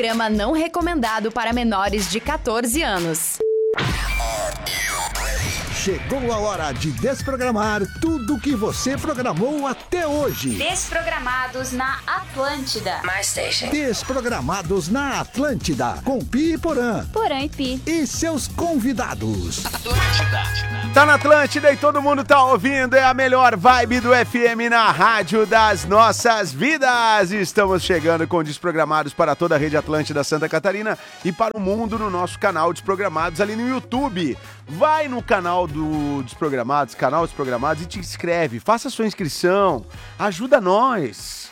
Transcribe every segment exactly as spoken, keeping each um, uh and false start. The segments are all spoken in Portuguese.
Programa não recomendado para menores de quatorze anos. Chegou a hora de desprogramar tudo que você programou até hoje. Desprogramados na Atlântida. My station. Desprogramados na Atlântida, com Pi e Porã. Porã e Pi. E seus convidados. Atlântida. Tá na Atlântida e todo mundo tá ouvindo. É a melhor vibe do F M na rádio das nossas vidas. Estamos chegando com Desprogramados para toda a rede Atlântida Santa Catarina e para o mundo no nosso canal Desprogramados ali no YouTube. Vai no canal do Desprogramados, canal Desprogramados, e te inscreve, faça sua inscrição, ajuda nós.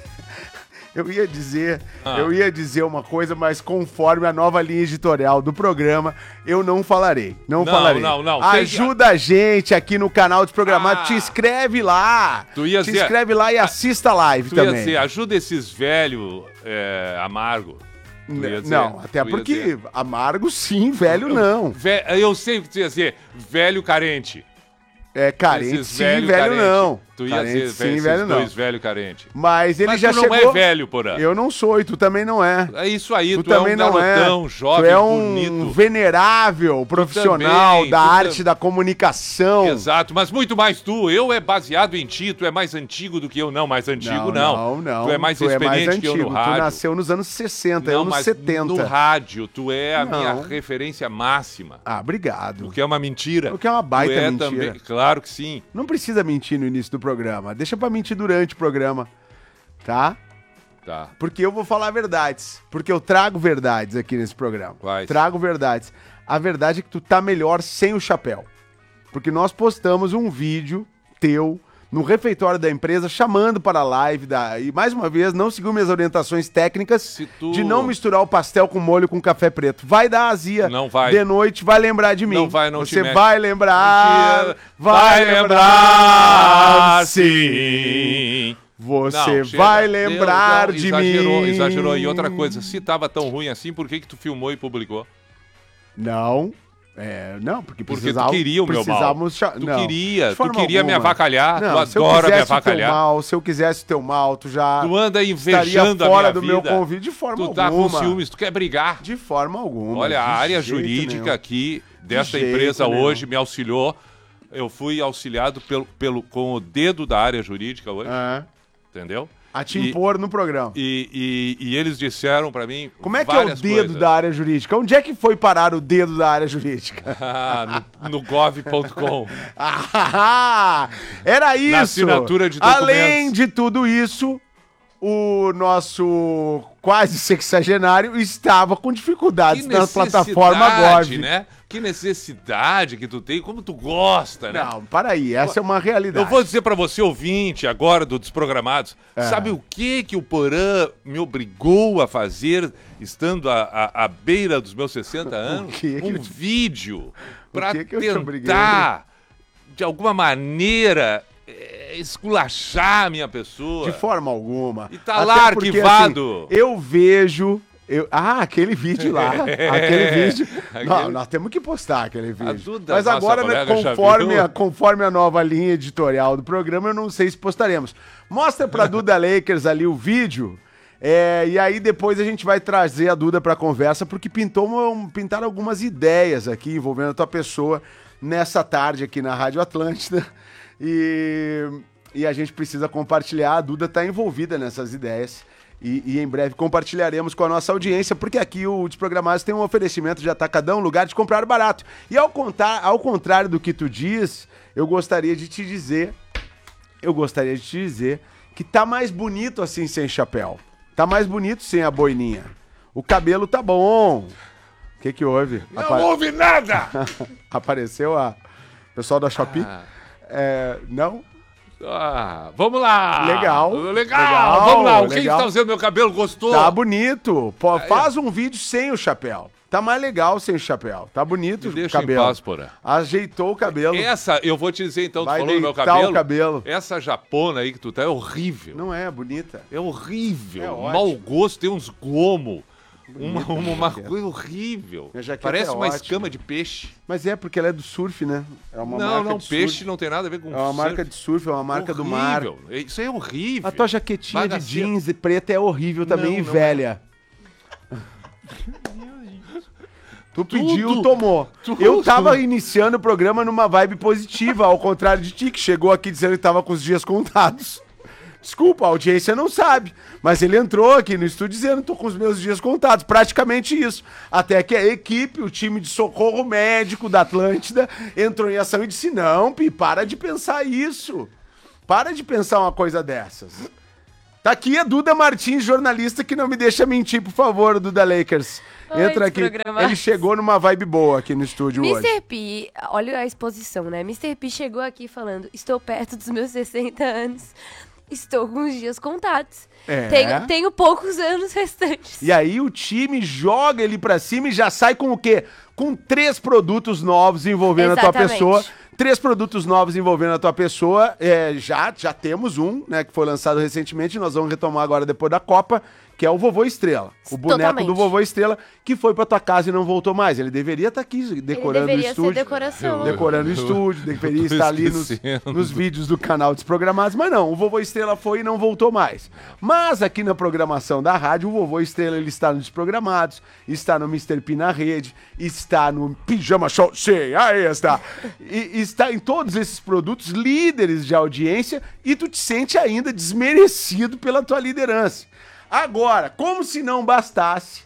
Eu ia dizer, ah. eu ia dizer uma coisa, mas conforme a nova linha editorial do programa, eu não falarei, não, não falarei. Não, não, Ajuda a gente aqui no canal Desprogramados, ah. te inscreve lá, tu ia te dizer, inscreve lá e assista a live tu também. Ia dizer, ajuda esses velhos é, amargos. Dizer, não, até porque dizer. amargo sim, velho não. Ve eu sei o que tu ia dizer, velho carente. É, carente esses sim, velho, velho carente. não. Tu ia carente, dizer, sim, velho não. dois velho carente. Mas ele Mas já tu não chegou... é velho, Porã. Eu não sou e tu também não é. É isso aí, tu, tu tu também é um não garotão, é. jovem, tu é um bonito. venerável profissional também, da arte tam... da comunicação. Exato, mas muito mais tu. Eu é baseado em ti, tu é mais antigo do que eu. Não, mais antigo não. Não, não. Tu é mais tu experiente é mais que eu antigo. no rádio. Tu nasceu nos anos sessenta, não, eu nos mas setenta. No rádio, tu é a não. minha referência máxima. Ah, obrigado. O que é uma mentira. O que é uma baita tu é mentira. Também, claro que sim. Não precisa mentir no início do programa. Deixa pra mentir durante o programa. Tá? Tá. Porque eu vou falar verdades. Porque eu trago verdades aqui nesse programa. Quais? Trago verdades. A verdade é que tu tá melhor sem o chapéu. Porque nós postamos um vídeo teu no refeitório da empresa chamando para a live. Da... E mais uma vez, não seguiu minhas orientações técnicas tu... de não misturar o pastel com molho com café preto. Vai dar azia. Não vai. De noite, vai lembrar de mim. Não vai, não Você te vai lembrar. Vai, vai lembrar, lembrar sim. Você não, vai chega. lembrar Deu, não, de exagerou, mim. Exagerou. E outra coisa, se tava tão ruim assim, por que que tu filmou e publicou? Não. É, não, porque, porque tu queria o meu mal. Cha... Tu não, queria, tu queria alguma. me avacalhar, não, tu adora me avacalhar. Mal, se eu quisesse o teu mal, tu já tu anda invejando fora a minha do vida. meu convite de forma tu tá alguma. com ciúmes, tu quer brigar. De forma alguma. Olha, a área jurídica nenhum. aqui desta de empresa hoje nenhum. me auxiliou. Eu fui auxiliado pelo, pelo, com o dedo da área jurídica hoje. É. Entendeu? A te E- impor no programa. E, e, e eles disseram pra mim Como é que é o várias dedo coisas. da área jurídica? Onde é que foi parar o dedo da área jurídica? Ah, no, no gov ponto com. Ah, era isso. assinatura de documentos. Além de tudo isso, o nosso quase sexagenário estava com dificuldades na plataforma Gov. né? Que necessidade que tu tem, como tu gosta, né? Não, para aí, essa é uma realidade. Eu vou dizer pra você, ouvinte, agora do Desprogramados, É. sabe o que que o Porã me obrigou a fazer, estando à, à, à beira dos meus sessenta anos? que que um eu te- vídeo pra que que eu te obriguei, tentar, de alguma maneira, é, esculachar a minha pessoa. De forma alguma. E tá Até lá porque, arquivado. assim, eu vejo... Eu... Ah, aquele vídeo lá. Aquele vídeo. Não, nós temos que postar aquele vídeo. Duda, Mas nossa agora, né, colega, já conforme, viu? a, conforme a nova linha editorial do programa, eu não sei se postaremos. Mostra pra Duda Lakers ali o vídeo. É, e aí depois a gente vai trazer a Duda pra conversa, porque pintou uma- pintaram algumas ideias aqui envolvendo a tua pessoa nessa tarde aqui na Rádio Atlântida. E, e a gente precisa compartilhar. A Duda tá envolvida nessas ideias. E, e em breve compartilharemos com a nossa audiência, porque aqui o Desprogramados tem um oferecimento de atacadão, lugar de comprar barato. E ao, contar, ao contrário do que tu diz, eu gostaria de te dizer, eu gostaria de te dizer que tá mais bonito assim sem chapéu. Tá mais bonito sem a boininha. O cabelo tá bom. O que que houve? Não Apa- houve nada! Apareceu a pessoal da Shopee? Ah. É, não? Ah, vamos lá! Legal. Legal! Legal, Vamos lá! O que legal. está fazendo meu cabelo? Gostou? Tá bonito. Pô, faz um vídeo sem o chapéu. Tá mais legal sem o chapéu. Tá bonito Me o deixa cabelo. em paz, Porã. Ajeitou o cabelo. Essa, eu vou te dizer então, tu Vai falou do meu deitar cabelo. o cabelo. Essa japona aí que tu tá é horrível. Não é bonita. É horrível. É ótimo. Mau gosto, tem uns gomos. Uma, Bonita, uma, uma jaqueta. coisa horrível. Minha jaqueta Parece é uma ótima. escama de peixe. Mas é porque ela é do surf, né? É uma não, marca não, de peixe surf. não tem nada a ver com É uma marca de surf, é uma marca do mar. Horrível. Isso é horrível. A tua jaquetinha Bagaceira. de jeans e preta é horrível também Não, e não velha. Tu pediu, Tudo. tomou. Tudo. Eu tava iniciando o programa numa vibe positiva, ao contrário de ti, que chegou aqui dizendo que tava com os dias contados. Desculpa, a audiência não sabe. Mas ele entrou aqui no estúdio dizendo, tô com os meus dias contados. Praticamente isso. Até que a equipe, o time de socorro médico da Atlântida, entrou em ação e disse, não, Pi, para de pensar isso. Para de pensar uma coisa dessas. Tá aqui a Duda Martins, jornalista, que não me deixa mentir, por favor, Duda Lakers. Oi, Entra aqui. desprogramados. Ele chegou numa vibe boa aqui no estúdio hoje. mister P, olha a exposição, né? mister P chegou aqui falando, estou perto dos meus sessenta anos, estou com os dias contados. É. Tenho, tenho poucos anos restantes. E aí o time joga ele pra cima e já sai com o quê? Com três produtos novos envolvendo Exatamente. a tua pessoa. Três produtos novos envolvendo a tua pessoa. É, já, já temos um, né, que foi lançado recentemente. Nós vamos retomar agora depois da Copa, que é o Vovô Estrela. O boneco Totalmente. do Vovô Estrela, que foi pra tua casa e não voltou mais. Ele deveria estar aqui decorando Ele deveria o estúdio. ser decoração. Decorando o Eu- estúdio, deveria eu tô estar ali nos, esquecendo. nos vídeos do canal Desprogramados, mas não, o Vovô Estrela foi e não voltou mais. Mas aqui na programação da rádio, o Vovô Estrela ele está no Desprogramados, está no mister P na rede, está no Pijama Show, sim, aí está. E está em todos esses produtos líderes de audiência e tu te sente ainda desmerecido pela tua liderança. Agora, como se não bastasse,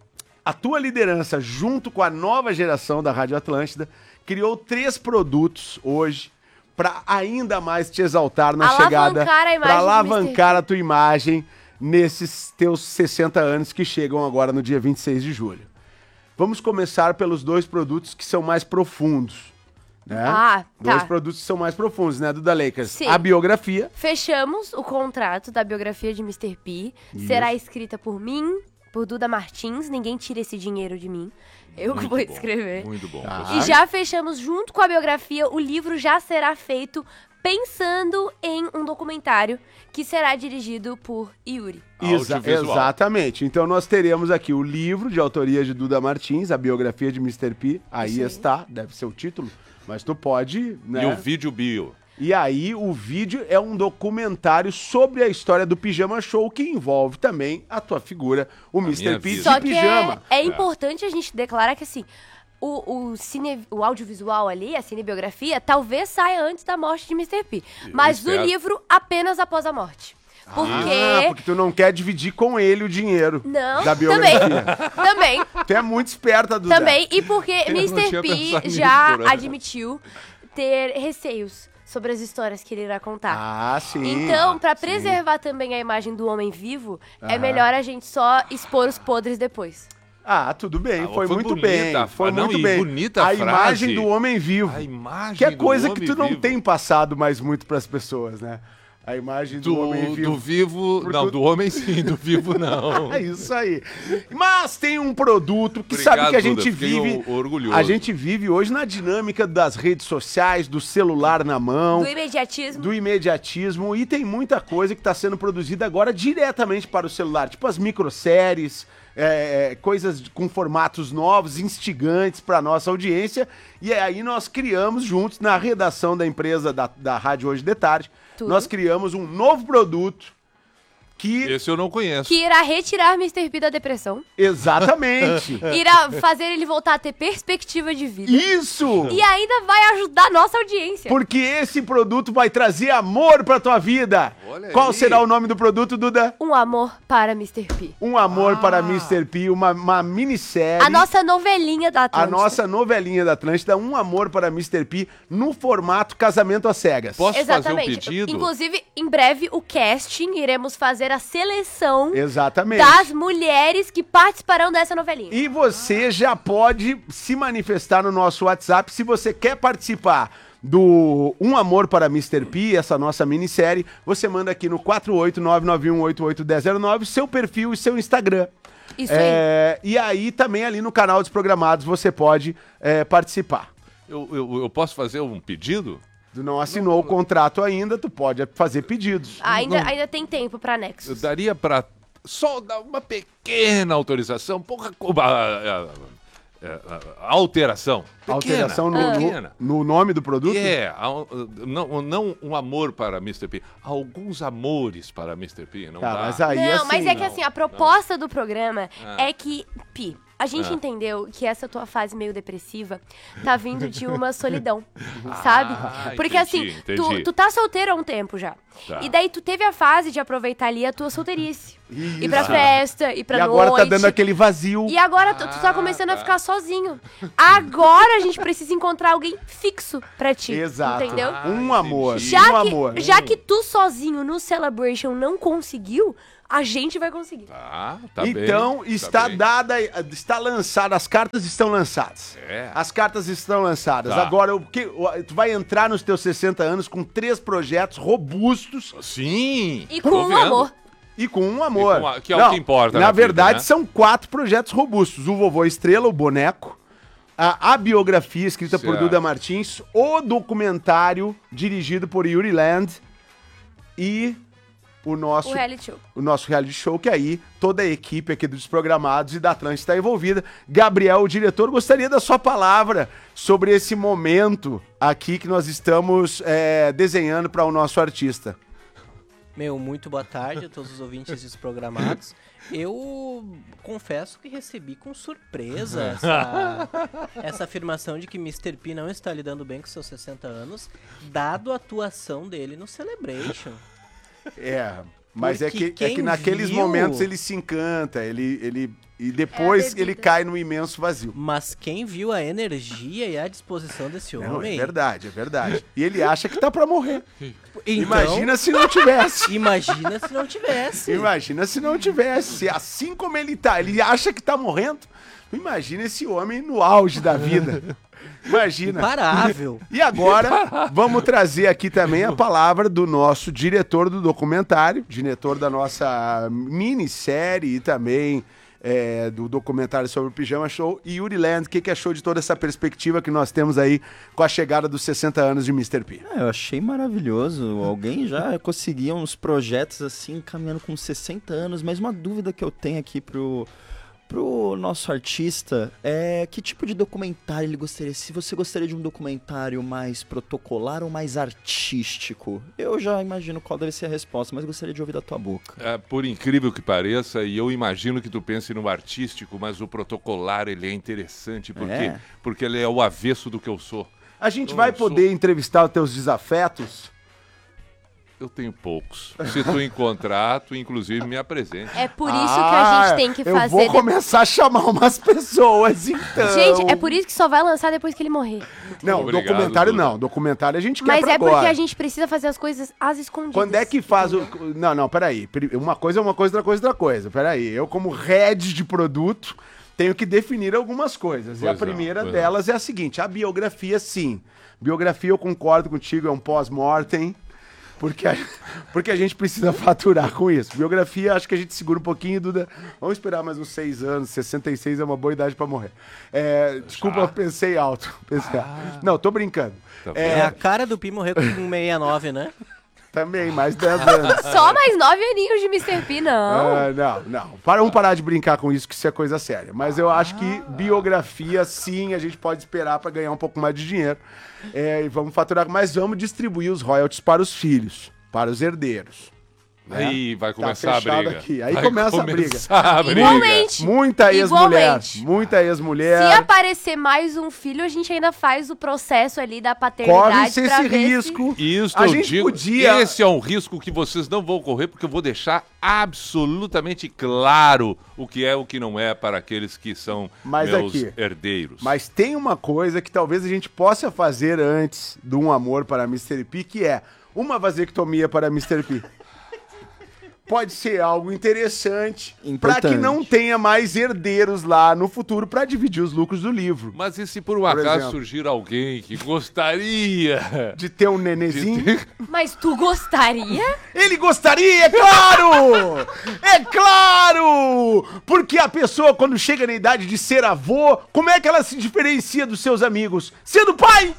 a tua liderança, junto com a nova geração da Rádio Atlântida, criou três produtos hoje para ainda mais te exaltar na Alavancar chegada, a imagem para do alavancar a tua imagem nesses teus sessenta anos que chegam agora no dia vinte e seis de julho. Vamos começar pelos dois produtos que são mais profundos, né? Ah, tá. Dois produtos que são mais profundos, né, Duda Lakers? Sim. A biografia. Fechamos o contrato da biografia de mister P. Isso. Será escrita por mim, por Duda Martins. Ninguém tira esse dinheiro de mim. Eu que Muito vou bom, escrever. Muito bom. Tá. E já fechamos junto com a biografia. O livro já será feito pensando em um documentário que será dirigido por Yuri. Exa- Audiovisual. exatamente. Então nós teremos aqui o livro de autoria de Duda Martins, a biografia de mister P. Aí Isso aí. está, deve ser o título, mas tu pode, né? E o vídeo bio. E aí o vídeo é um documentário sobre a história do Pijama Show que envolve também a tua figura, o mister minha P vida. de Só que pijama. é, é importante a gente declarar que assim, o, o, cine, o audiovisual ali, a cinebiografia, talvez saia antes da morte de mister P. Mas espero. o livro apenas após a morte. Porque... Ah, porque tu não quer dividir com ele o dinheiro Não, da também, biografia. também, Tu é muito esperta, Duda. também. E porque não mister tinha P pensado nisso, já Porã. admitiu ter receios sobre as histórias que ele irá contar. Ah, sim. Então, pra sim. preservar também a imagem do homem vivo, é Aham. melhor a gente só expor os podres depois. Ah, tudo bem, Ah, foi, foi muito bonita bem. a- Foi não, muito e bem. bonita a a imagem frase. do homem vivo. A imagem Que é do coisa que homem tu não vivo. tem passado mais muito pras pessoas, né? A imagem do, Do, homem vivo. do vivo. Por Não, tu- do homem sim, do vivo não. É isso aí. Mas tem um produto que Obrigado, sabe que a Duda, gente fiquei vive. o- orgulhoso. A gente vive hoje na dinâmica das redes sociais, do celular na mão. Do imediatismo. Do imediatismo, e tem muita coisa que está sendo produzida agora diretamente para o celular, tipo as microséries, é, é, coisas com formatos novos, instigantes para nossa audiência, e aí nós criamos juntos, na redação da empresa da, da Rádio Hoje de Tarde, Tudo. nós criamos um novo produto que... Esse eu não conheço. Que irá retirar mister P da depressão. Exatamente! Irá fazer ele voltar a ter perspectiva de vida. Isso! E ainda vai ajudar a nossa audiência. Porque esse produto vai trazer amor pra tua vida. Olha Qual aí. será o nome do produto, Duda? Um amor para mister P. Um Amor Ah. para mister P, uma, uma minissérie. A nossa novelinha da A Atlântida. nossa novelinha da Atlântida, Um Amor para mister P, no formato Casamento às Cegas. Posso Exatamente. fazer um pedido? Inclusive, em breve, o casting, iremos fazer a seleção Exatamente. das mulheres que participarão dessa novelinha. E você já pode se manifestar no nosso WhatsApp se você quer participar do Um Amor para mister P, essa nossa minissérie. Você manda aqui no quatro oito nove nove um oito oito um zero zero nove seu perfil e seu Instagram. Isso aí. É, e aí também ali no canal Desprogramados você pode é, participar. Eu, eu, eu posso fazer um pedido? Tu não assinou o contrato ainda, tu pode fazer pedidos. Ainda, ainda tem tempo pra Eu Nexus. daria pra só dar uma pequena autorização, pouca co- ah, ah, é, alteração. Pequena, Alteração no, pequena. no, no nome do produto? É, ao- não, não um amor para mister P. Alguns amores para mister P. Não Tá, dá. mas aí Não, assim... mas é que não, assim, a proposta do programa Ah. é que, Pi, a gente Ah. entendeu que essa tua fase meio depressiva tá vindo de uma solidão, sabe? Ah, Porque entendi, assim, tu, entendi. tu tá solteiro há um tempo já. Tá. E daí tu teve a fase de aproveitar ali a tua solteirice. Ir pra Isso. festa, ir pra E noite. agora tá dando aquele vazio. E agora tu, tu tá Ah, começando tá. a ficar sozinho. Agora a gente precisa encontrar alguém fixo pra ti. Exato. Entendeu? Ah, Um amor. entendi. Já, um que, amor. já que tu sozinho no Celebration não conseguiu, a gente vai conseguir. Tá, tá bem, Então tá está bem. dada, está lançada, as cartas estão lançadas. É. As cartas estão lançadas. Tá. Agora, o que, o- tu vai entrar nos teus sessenta anos com três projetos robustos Sim. E tô com um vendo. amor. e com um amor. E com a- que é o que importa Na, na vida, verdade, né? são quatro projetos robustos. O Vovô Estrela, o Boneco, a, a biografia escrita por Certo. Duda Martins, o documentário dirigido por Yuri Land e o nosso... O reality show. o nosso reality show, que aí toda a equipe aqui dos Desprogramados e da Atlântida está envolvida. Gabriel, o diretor, gostaria da sua palavra sobre esse momento aqui que nós estamos é, desenhando para o nosso artista. Meu, muito boa tarde a todos os ouvintes desprogramados. Eu confesso que recebi com surpresa essa, essa afirmação de que mister P não está lidando bem com seus sessenta anos, dado a atuação dele no Celebration. É, mas é Porque que, é que quem naqueles viu- momentos ele se encanta, ele, ele, e depois É a bebida. ele cai no imenso vazio. Mas quem viu a energia e a disposição desse Não, homem... é verdade, é verdade. E ele acha que tá para morrer. Então, Imagina se não tivesse. Imagina se não tivesse. Imagina se não tivesse. Assim como ele tá, ele acha que tá morrendo. Imagina esse homem no auge da vida. Imagina. Imparável. E agora, vamos trazer aqui também a palavra do nosso diretor do documentário, diretor da nossa minissérie e também é, do documentário sobre o Pijama Show, e Yuri Land. O que, que achou de toda essa perspectiva que nós temos aí com a chegada dos sessenta anos de mister P? Ah, eu achei maravilhoso. Alguém já conseguia uns projetos assim, caminhando com sessenta anos, mas uma dúvida que eu tenho aqui pro, pro nosso artista é que tipo de documentário ele gostaria? Se você gostaria de um documentário mais protocolar ou mais artístico? Eu já imagino qual deve ser a resposta, mas gostaria de ouvir da tua boca. É, por incrível que pareça, e eu imagino que tu pense no artístico, mas o protocolar ele é interessante porque, É. porque ele é o avesso do que eu sou. A gente Eu vai sou- poder entrevistar os teus desafetos? Eu tenho poucos. Se tu encontrar, tu inclusive me apresente. É por isso que a gente tem que Ah, eu fazer... vou de- começar a chamar umas pessoas, então. Gente, é por isso que só vai lançar depois que ele morrer. Não, Obrigado, documentário Duda. não. Documentário a gente quer Mas pra é agora. porque a gente precisa fazer as coisas às escondidas. Quando é que faz o... Não, não, peraí. Uma coisa é uma coisa, outra coisa é outra coisa. Peraí. Eu, como head de produto, tenho que definir algumas coisas. e a Pois não, primeira pois delas é a seguinte. A biografia, sim. Biografia, eu concordo contigo, é um pós-mortem. Porque a, porque a gente precisa faturar com isso. Biografia, acho que a gente segura um pouquinho, Duda. Vamos esperar mais uns seis anos. sessenta e seis é uma boa idade pra morrer. É, desculpa, eu pensei alto. Pensei alto. Não, tô brincando. Tá É É, a cara do Pi morrer com sessenta e nove, né? também, mais dez anos. Só mais nove aninhos de mister P, não. Ah, não, não. Para, vamos parar de brincar com isso, que isso é coisa séria. Mas eu acho que biografia, sim, a gente pode esperar para ganhar um pouco mais de dinheiro. É, e vamos faturar, mas vamos distribuir os royalties para os filhos, para os herdeiros. né? Aí vai começar a fechado briga. aqui. Aí Vai começa a briga. começar a briga. Igualmente. Muita ex-mulher, Igualmente. muita ex-mulher. Se aparecer mais um filho, a gente ainda faz o processo ali da paternidade. Corre-se pra esse ver risco. Isso A eu gente digo, podia- esse é um risco que vocês não vão correr, porque eu vou deixar absolutamente claro o que é e o que não é para aqueles que são Mas meus aqui, herdeiros. Mas tem uma coisa que talvez a gente possa fazer antes de um amor para mister P, que é uma vasectomia para mister P. Pode ser algo interessante para que Importante. não tenha mais herdeiros lá no futuro para dividir os lucros do livro. Mas e se por um acaso exemplo. surgir alguém que gostaria De ter um de nenezinho. ter... Mas tu gostaria? Ele gostaria, é claro! É claro! Porque a pessoa, quando chega na idade de ser avô, como é que ela se diferencia dos seus amigos? Sendo pai!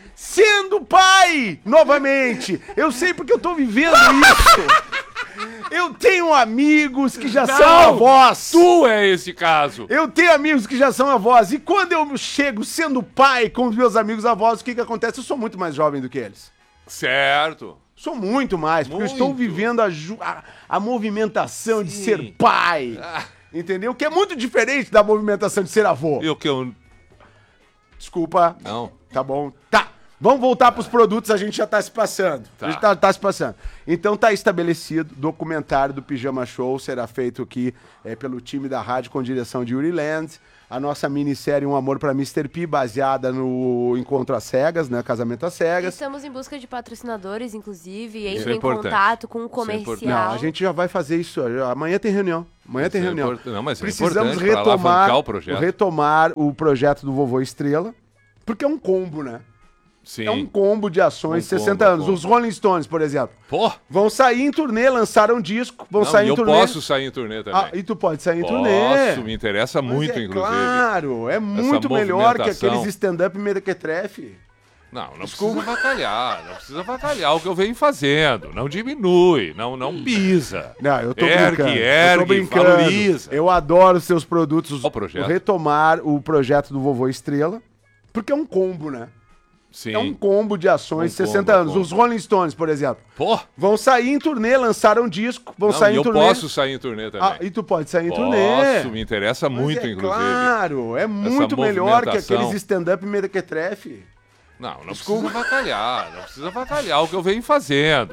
Sendo pai! Novamente! Eu sei porque eu tô vivendo isso! Eu tenho amigos que já Não, são avós. Tu é esse caso. Eu tenho amigos que já são avós. E quando eu chego sendo pai com os meus amigos avós, o que que acontece? Eu sou muito mais jovem do que eles. Certo. Sou muito mais, porque eu Muito. estou vivendo a, ju- a, a movimentação de Sim. ser pai. Ah. Entendeu? Que é muito diferente da movimentação de ser avô. E o que eu... Desculpa. Não. Tá bom. Tá. Vamos voltar pros produtos, a gente já tá se passando. Tá. A gente tá, tá se passando. Então tá estabelecido, documentário do Pijama Show será feito aqui é, pelo time da rádio com direção de Yuri Land. A nossa minissérie Um Amor pra mister P, baseada no Encontro às Cegas, né? Casamento às Cegas. Estamos em busca de patrocinadores, inclusive. Isso Entre é em importante. contato com o Isso é comercial. importante. Não, a gente já vai fazer isso. Amanhã tem reunião. Amanhã tem Isso é reunião. import- Não, mas é Precisamos importante pra retomar alavancar o projeto. retomar o projeto do Vovô Estrela, porque é um combo, né? Sim. É um combo de ações, Um sessenta combo, anos. combo. Os Rolling Stones, por exemplo, Pô, vão sair em turnê, lançaram um disco, vão não, sair e em eu turnê. posso sair em turnê também. Ah, e tu pode sair em Posso, turnê. me interessa Mas muito, é inclusive. Claro, é muito melhor que movimentação. aqueles stand-up mequetrefe. Não, não Desculpa. precisa vacalhar, não precisa vacalhar o que eu venho fazendo. Não diminui, não, não pisa. Não, eu tô Ergue, brincando. eu tô ergue, brincando. valoriza. Eu adoro os seus produtos. Qual projeto? Retomar o projeto do Vovô Estrela, porque é um combo, né? Sim. É um combo de ações, Um combo, sessenta um anos. combo. Os Rolling Stones, por exemplo, Pô, vão sair em turnê, lançaram um disco, vão não, sair e em eu turnê. posso sair em turnê também. Ah, e tu pode sair em Posso, turnê. me interessa Mas muito, é inclusive. Claro, é muito melhor que movimentação. aqueles stand-up mequetrefe. Não, não Desculpa. precisa vacalhar, não precisa vacalhar o que eu venho fazendo.